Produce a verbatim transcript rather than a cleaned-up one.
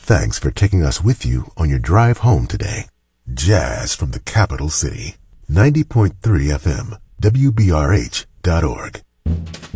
thanks for taking us with you on your drive home today. Jazz from the capital city. ninety point three F M, W B R H dot org.